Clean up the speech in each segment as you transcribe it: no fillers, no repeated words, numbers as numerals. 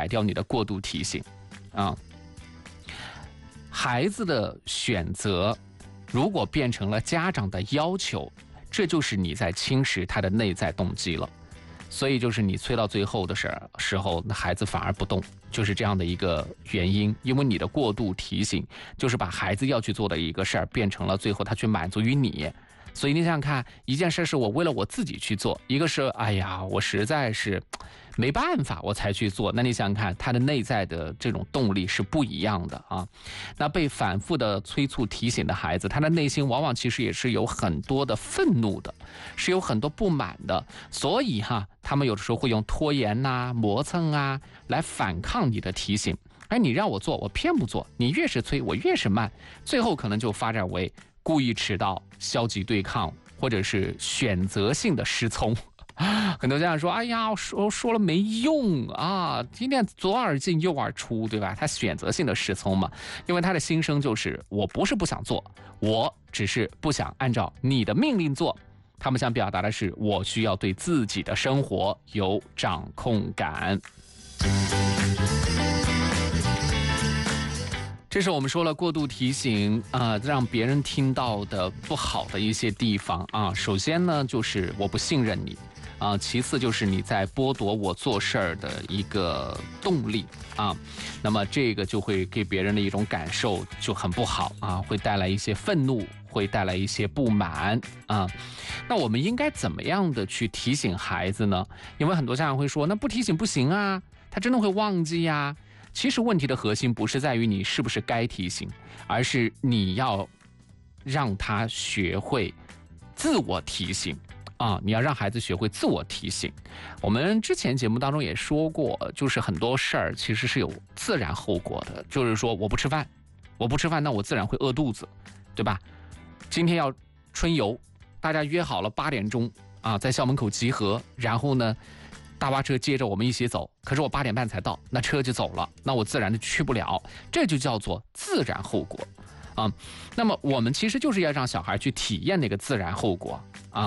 掉你的过度提醒啊。孩子的选择如果变成了家长的要求，这就是你在侵蚀他的内在动机了。所以就是你催到最后的时候，那孩子反而不动，就是这样的一个原因。因为你的过度提醒，就是把孩子要去做的一个事儿，变成了最后他去满足于你。所以你想想看，一件事是我为了我自己去做，一个是哎呀我实在是没办法我才去做，那你想想看他的内在的这种动力是不一样的啊。那被反复的催促提醒的孩子，他的内心往往其实也是有很多的愤怒的，是有很多不满的，所以他们有的时候会用拖延啊磨蹭啊来反抗你的提醒。哎，你让我做我偏不做，你越是催我越是慢，最后可能就发展为故意迟到、消极对抗，或者是选择性的失聪。很多家长说：“哎呀，说了没用啊，今天左耳进右耳出，对吧？”他选择性的失聪嘛，因为他的心声就是：“我不是不想做，我只是不想按照你的命令做。”他们想表达的是：我需要对自己的生活有掌控感。这是我们说了过度提醒让别人听到的不好的一些地方啊。首先呢，就是我不信任你其次就是你在剥夺我做事儿的一个动力啊。那么这个就会给别人的一种感受就很不好啊，会带来一些愤怒，会带来一些不满啊。那我们应该怎么样的去提醒孩子呢？因为很多家长会说，那不提醒不行啊，他真的会忘记呀。其实问题的核心不是在于你是不是该提醒，而是你要让他学会自我提醒你要让孩子学会自我提醒。我们之前节目当中也说过，就是很多事儿其实是有自然后果的，就是说我不吃饭，那我自然会饿肚子，对吧？今天要春游，大家约好了8点钟在校门口集合，然后呢大巴车接着我们一起走，可是我8点半才到，那车就走了，那我自然的去不了，这就叫做自然后果那么我们其实就是要让小孩去体验那个自然后果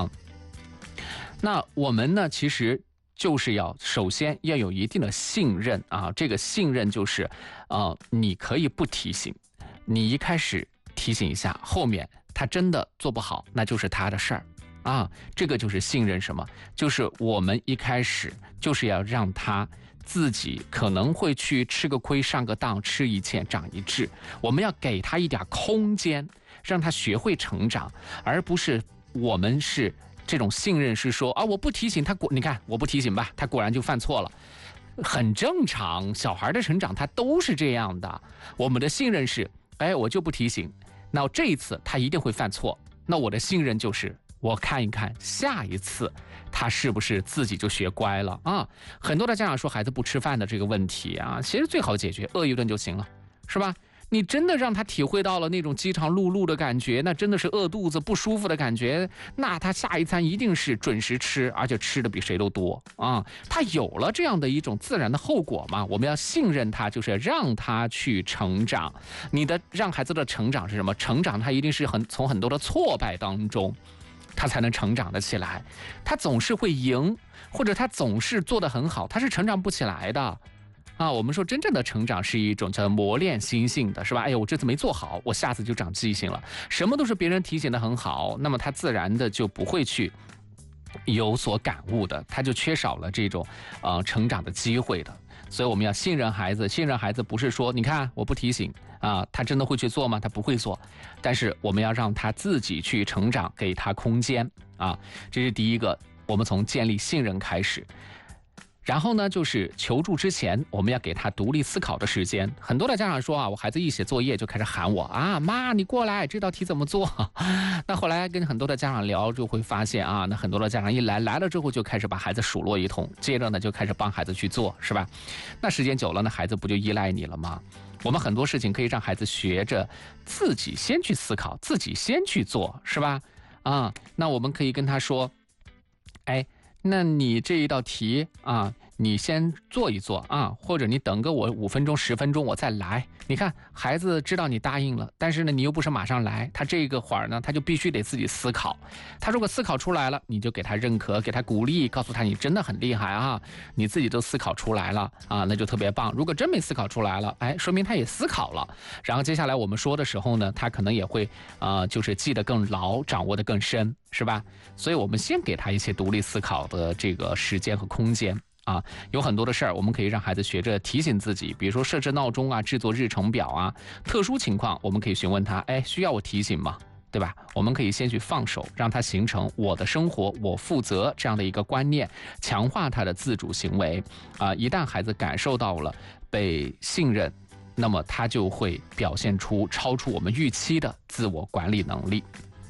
那我们呢，其实就是首先要有一定的信任这个信任就是你可以不提醒，你一开始提醒一下，后面他真的做不好，那就是他的事儿这个就是信任什么？就是我们一开始就是要让他自己可能会去吃个亏上个当，吃一堑长一智，我们要给他一点空间，让他学会成长，而不是我们是这种信任是说我不提醒他，你看我不提醒吧，他果然就犯错了，很正常，小孩的成长他都是这样的。我们的信任是我就不提醒，那这一次他一定会犯错，那我的信任就是我看一看下一次他是不是自己就学乖了很多的家长说孩子不吃饭的这个问题其实最好解决，饿一顿就行了，是吧？你真的让他体会到了那种饥肠辘辘的感觉，那真的是饿肚子不舒服的感觉，那他下一餐一定是准时吃，而且吃的比谁都多他有了这样的一种自然的后果嘛。我们要信任他，就是让他去成长。你的让孩子的成长是什么？成长他一定是从很多的挫败当中他才能成长得起来，他总是会赢，或者他总是做得很好，他是成长不起来的我们说真正的成长是一种叫磨练心性的，是吧？我这次没做好，我下次就长记性了。什么都是别人提醒的很好，那么他自然的就不会去有所感悟的，他就缺少了这种成长的机会的。所以我们要信任孩子，信任孩子不是说你看我不提醒他真的会去做吗？他不会做，但是我们要让他自己去成长，给他空间这是第一个，我们从建立信任开始。然后呢，就是求助之前我们要给他独立思考的时间。很多的家长说我孩子一写作业就开始喊我妈你过来，这道题怎么做那后来跟很多的家长聊就会发现那很多的家长来了之后就开始把孩子数落一通，接着呢就开始帮孩子去做，是吧？那时间久了呢，孩子不就依赖你了吗？我们很多事情可以让孩子学着自己先去思考，自己先去做，是吧？那我们可以跟他说那你这一道题你先做一做啊，或者你等个我5分钟10分钟我再来。你看孩子知道你答应了，但是呢你又不是马上来，他这个会儿呢他就必须得自己思考。他如果思考出来了，你就给他认可，给他鼓励，告诉他你真的很厉害啊，你自己都思考出来了啊，那就特别棒。如果真没思考出来了，说明他也思考了。然后接下来我们说的时候呢，他可能也会就是记得更牢，掌握得更深，是吧？所以我们先给他一些独立思考的这个时间和空间。有很多的事儿，我们可以让孩子学着提醒自己，比如说设置闹钟啊，制作日程表啊。特殊情况，我们可以询问他，需要我提醒吗？对吧？我们可以先去放手，让他形成我的生活我负责这样的一个观念，强化他的自主行为。一旦孩子感受到了被信任，那么他就会表现出超出我们预期的自我管理能力。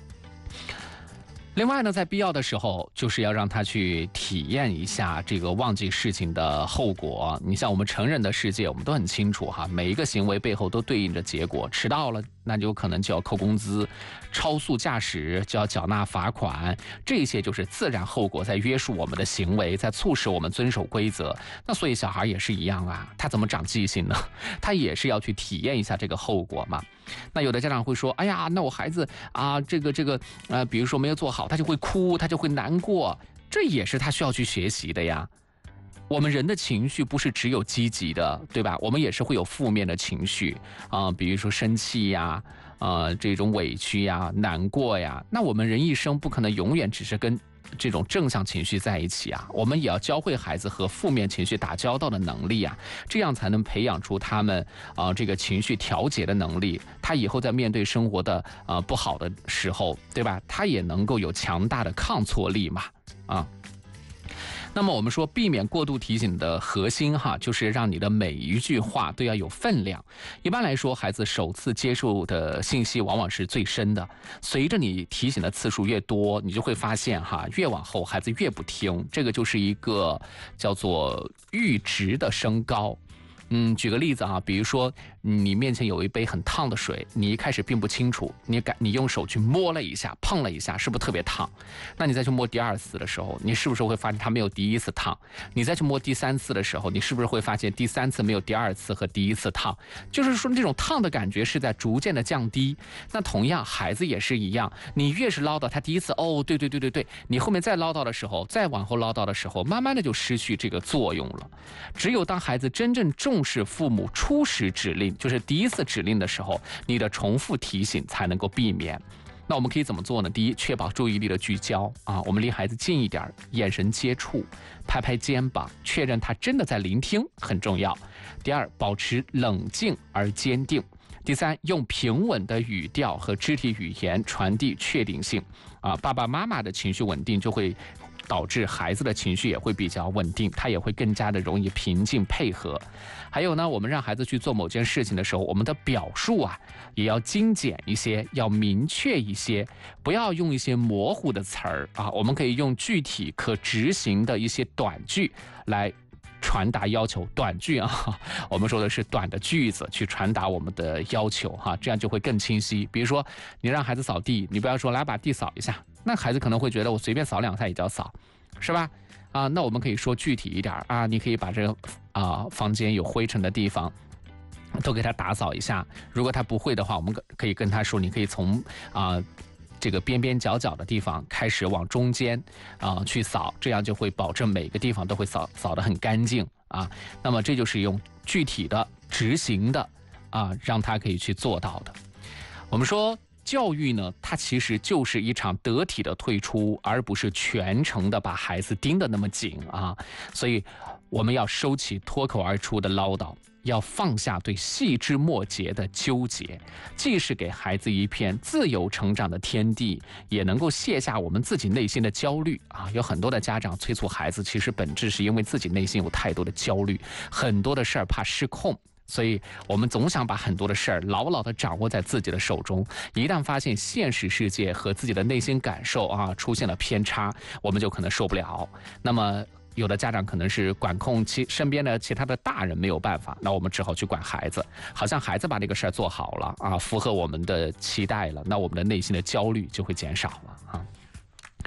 另外呢，在必要的时候，就是要让他去体验一下这个忘记事情的后果。你像我们成人的世界，我们都很清楚哈，每一个行为背后都对应着结果。迟到了，那就有可能就要扣工资；超速驾驶就要缴纳罚款。这些就是自然后果，在约束我们的行为，在促使我们遵守规则。那所以小孩也是一样啊，他怎么长记性呢？他也是要去体验一下这个后果嘛。那有的家长会说，哎呀，那我孩子啊，比如说没有做好，他就会哭，他就会难过，这也是他需要去学习的呀。我们人的情绪不是只有积极的，对吧？我们也是会有负面的情绪比如说生气呀，这种委屈呀、难过呀。那我们人一生不可能永远只是跟这种正向情绪在一起啊，我们也要教会孩子和负面情绪打交道的能力啊，这样才能培养出他们这个情绪调节的能力。他以后在面对生活的不好的时候，对吧？他也能够有强大的抗挫力嘛那么我们说避免过度提醒的核心就是让你的每一句话都要有分量。一般来说，孩子首次接受的信息往往是最深的，随着你提醒的次数越多，你就会发现越往后孩子越不听，这个就是一个叫做阈值的升高。举个例子比如说你面前有一杯很烫的水，你一开始并不清楚，你用手去摸了一下，碰了一下，是不是特别烫？那你再去摸第2次的时候，你是不是会发现它没有第1次烫？你再去摸第3次的时候，你是不是会发现第3次没有第2次和第1次烫？就是说这种烫的感觉是在逐渐的降低。那同样孩子也是一样，你越是唠叨他第1次对，你后面再唠叨的时候，再往后唠叨的时候，慢慢的就失去这个作用了。只有当孩子真正重视父母初始指令，就是第1次指令的时候，你的重复提醒才能够避免。那我们可以怎么做呢？第一，确保注意力的聚焦我们离孩子近一点，眼神接触，拍拍肩膀，确认他真的在聆听，很重要。第二，保持冷静而坚定。第三，用平稳的语调和肢体语言传递确定性爸爸妈妈的情绪稳定就会导致孩子的情绪也会比较稳定，他也会更加的容易平静配合。还有呢，我们让孩子去做某件事情的时候，我们的表述也要精简一些，要明确一些，不要用一些模糊的词儿我们可以用具体可执行的一些短句来传达要求。短句我们说的是短的句子去传达我们的要求这样就会更清晰。比如说你让孩子扫地，你不要说来把地扫一下，那孩子可能会觉得我随便扫2下也叫扫，是吧？那我们可以说具体一点你可以把这个房间有灰尘的地方都给他打扫一下。如果他不会的话，我们可以跟他说，你可以从这个边边角角的地方开始往中间去扫，这样就会保证每个地方都会扫得很干净那么这就是用具体的执行的让他可以去做到的。我们说教育呢，它其实就是一场得体的退出，而不是全程的把孩子盯得那么紧所以我们要收起脱口而出的唠叨，要放下对细枝末节的纠结，既是给孩子一片自由成长的天地，也能够卸下我们自己内心的焦虑有很多的家长催促孩子，其实本质是因为自己内心有太多的焦虑，很多的事儿怕失控，所以我们总想把很多的事儿牢牢地掌握在自己的手中，一旦发现现实世界和自己的内心感受出现了偏差，我们就可能受不了。那么有的家长可能是管控身边的其他的大人没有办法，那我们只好去管孩子，好像孩子把这个事儿做好了符合我们的期待了，那我们的内心的焦虑就会减少了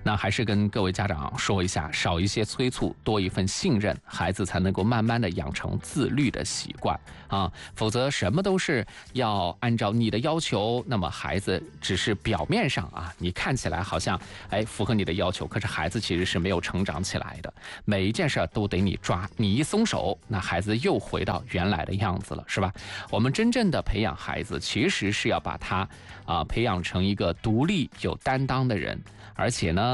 那还是跟各位家长说一下，少一些催促，多一份信任，孩子才能够慢慢的养成自律的习惯啊。否则什么都是要按照你的要求，那么孩子只是表面上啊，你看起来好像符合你的要求，可是孩子其实是没有成长起来的。每一件事都得你抓，你一松手，那孩子又回到原来的样子了，是吧？我们真正的培养孩子，其实是要把他培养成一个独立有担当的人，而且呢